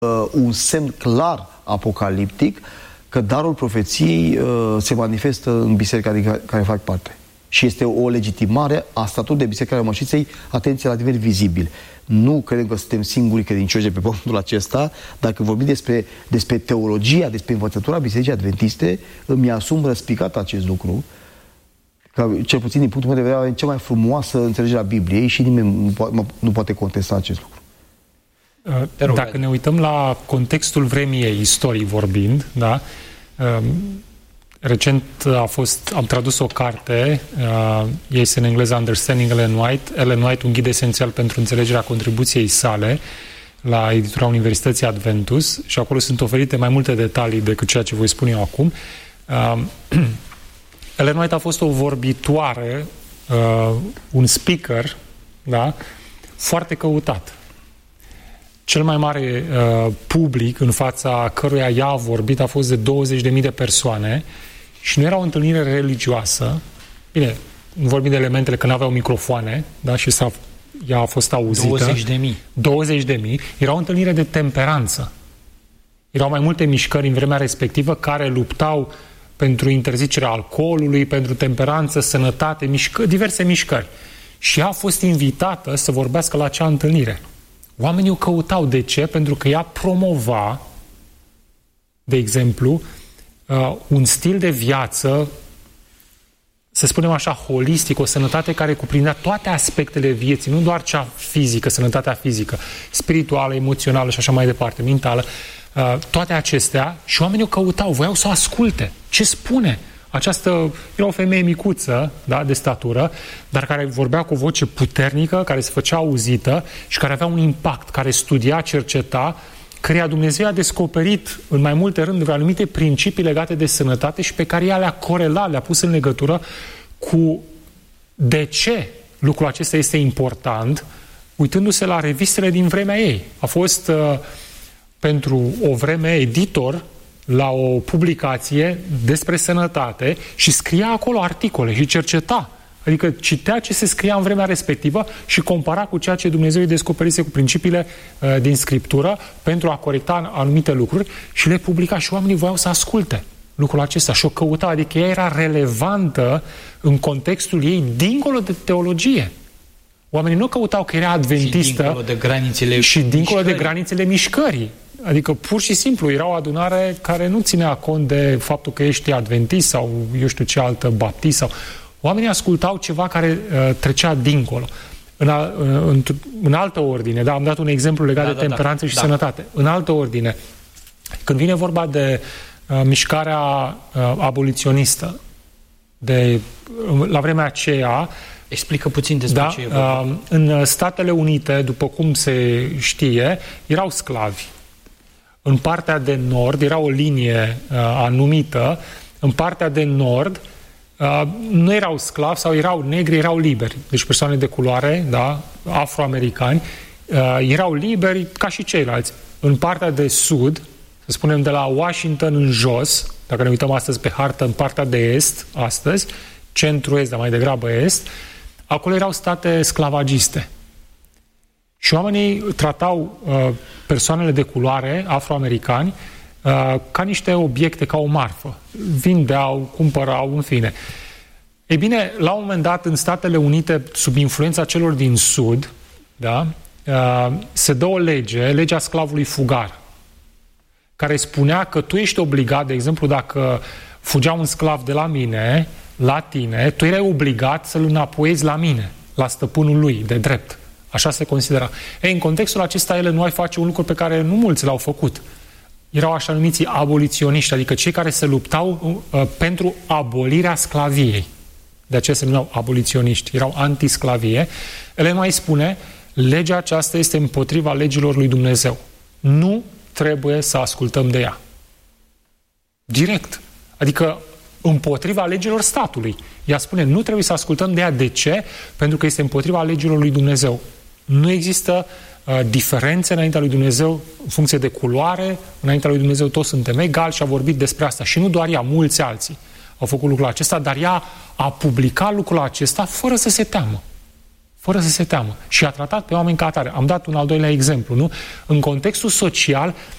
un semn clar apocaliptic că darul profeției se manifestă în biserica din care fac parte. Și este o legitimare a statului de Biserica Rămășiței, atenție, la nivel vizibil. Nu credem că suntem singurii credincioși de pe pământul acesta. Dacă vorbim despre teologia, despre învățătura Bisericii Adventiste, îmi asum răspicat acest lucru, că, cel puțin din punctul meu de vedere, avem cea mai frumoasă înțelegere a Bibliei și nimeni nu poate contesta acest lucru. Dacă ne uităm la contextul vremii ei, istoric vorbind, da? Recent am tradus o carte, este în engleză Understanding Ellen White. Ellen White, un ghid esențial pentru înțelegerea contribuției sale la editura Universității Adventus, și acolo sunt oferite mai multe detalii decât ceea ce voi spune eu acum. Ellen White a fost o vorbitoare, un speaker, da? Foarte căutat. Cel mai mare public în fața căruia ea a vorbit a fost de 20.000 de persoane și nu era o întâlnire religioasă. Bine, nu vorbim de elementele că nu aveau microfoane, da? Și ea a fost auzită. 20.000. Era o întâlnire de temperanță. Erau mai multe mișcări în vremea respectivă care luptau pentru interzicerea alcoolului, pentru temperanță, sănătate, diverse mișcări. Și ea a fost invitată să vorbească la acea întâlnire. Oamenii o căutau. De ce? Pentru că ea promova, de exemplu, un stil de viață, să spunem așa, holistic, o sănătate care cuprindea toate aspectele vieții, nu doar cea fizică, sănătatea fizică, spirituală, emoțională și așa mai departe, mentală, toate acestea, și oamenii o căutau, voiau să o asculte. Ce spune? Era o femeie micuță, da, de statură, dar care vorbea cu o voce puternică, care se făcea auzită și care avea un impact, care studia, cerceta, căreia Dumnezeu a descoperit în mai multe rânduri anumite principii legate de sănătate și pe care ea le-a corelat, le-a pus în legătură cu de ce lucrul acesta este important, uitându-se la revistele din vremea ei. A fost pentru o vreme editor la o publicație despre sănătate și scria acolo articole și cerceta. Adică citea ce se scria în vremea respectivă și compara cu ceea ce Dumnezeu îi descoperise cu principiile din Scriptură pentru a corecta anumite lucruri și le publica și oamenii voiau să asculte lucrul acesta și o căuta. Adică ea era relevantă în contextul ei dincolo de teologie. Oamenii nu căutau că era adventistă și dincolo de granițele mișcării. Adică pur și simplu era o adunare care nu ținea cont de faptul că ești adventist sau eu știu ce altă baptist sau... Oamenii ascultau ceva care trecea dincolo. În altă ordine, da, am dat un exemplu legat de temperanță și sănătate. În altă ordine, când vine vorba de mișcarea aboliționistă, la vremea aceea, explică puțin despre ce e vorba. În Statele Unite, după cum se știe, erau sclavi. În partea de nord era o linie anumită. În partea de nord nu erau sclavi sau erau negri, erau liberi. Deci persoane de culoare, da, afroamericani, erau liberi ca și ceilalți. În partea de sud, să spunem de la Washington în jos, dacă ne uităm astăzi pe hartă, în partea de est, astăzi, centru-est, dar mai degrabă est, acolo erau state sclavagiste. Și oamenii tratau persoanele de culoare, afroamericani, ca niște obiecte, ca o marfă. Vindeau, cumpărau, în fine. Ei bine, la un moment dat, în Statele Unite, sub influența celor din Sud, da, se dă o lege, legea sclavului fugar, care spunea că tu ești obligat, de exemplu, dacă fugea un sclav de la mine, la tine, tu erai obligat să-l înapoiezi la mine, la stăpânul lui, de drept. Așa se considera. Ei, în contextul acesta, Ellen White face un lucru pe care nu mulți l-au făcut. Erau așa numiții aboliționiști, adică cei care se luptau pentru abolirea sclaviei. De aceea se numeau aboliționiști, erau antisclavie. Ellen White spune, legea aceasta este împotriva legilor lui Dumnezeu. Nu trebuie să ascultăm de ea. Direct. Adică împotriva legilor statului. Ea spune, nu trebuie să ascultăm de ea. De ce? Pentru că este împotriva legilor lui Dumnezeu. Nu există diferențe înaintea lui Dumnezeu în funcție de culoare, înaintea lui Dumnezeu toți suntem egali și a vorbit despre asta. Și nu doar ea, mulți alții au făcut lucrul acesta, dar ea a publicat lucrul acesta fără să se teamă. fără să se teamă. Și a tratat pe oameni ca atare. Am dat un al doilea exemplu, nu? În contextul social,